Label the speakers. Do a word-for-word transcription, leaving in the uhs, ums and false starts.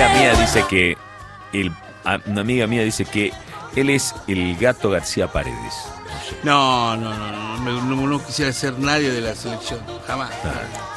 Speaker 1: amiga mía dice que el, una amiga mía dice que él es el Gato García Paredes.
Speaker 2: No, no, no, no, no, no, no quisiera ser nadie de la selección, jamás.
Speaker 1: Claro.